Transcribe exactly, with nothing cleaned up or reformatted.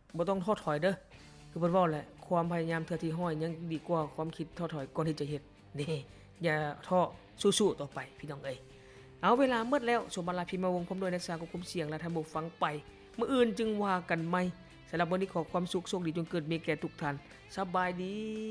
บ่ต้องท้อถอยเด้อคือเพิ่นเว้าแหละความพยายามเทื่อที่ห้อยยังดีกว่าความคิดท้อถอยก่อนที่จะเฮ็ดนี่อย่าท้อสู้ๆต่อไปพี่น้องเอ้ยเอาเวลาหมดแล้วสมบัติลาพิมพ์มาวงพร้อมด้วยนักศึกษาควบคุมเสียงและท่านผู้ฟังไปมื้ออื่นจึงว่ากันใหม่สำหรับวันนี้ขอความสุขโชคดีจงเกิดมีแก่ทุกท่านสบายดี